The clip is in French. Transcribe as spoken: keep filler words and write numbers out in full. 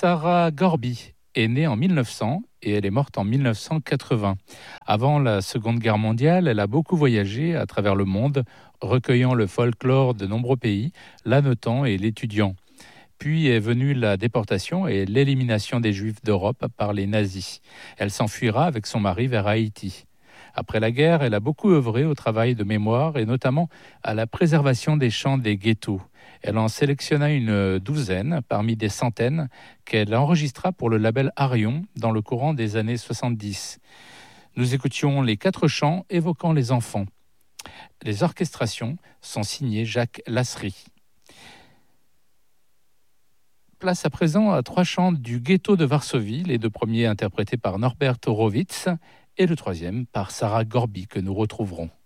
Sarah Gorby est née en mille neuf cents et elle est morte en mille neuf cent quatre-vingts. Avant la Seconde Guerre mondiale, elle a beaucoup voyagé à travers le monde, recueillant le folklore de nombreux pays, l'annotant et l'étudiant. Puis est venue la déportation et l'élimination des Juifs d'Europe par les nazis. Elle s'enfuira avec son mari vers Haïti. Après la guerre, elle a beaucoup œuvré au travail de mémoire et notamment à la préservation des chants des ghettos. Elle en sélectionna une douzaine parmi des centaines qu'elle enregistra pour le label Arion dans le courant des années soixante-dix. Nous écoutions les quatre chants évoquant les enfants. Les orchestrations sont signées Jacques Lasserie. Place à présent à trois chants du ghetto de Varsovie, les deux premiers interprétés par Norbert Horowitz et le troisième par Sarah Gorby que nous retrouverons.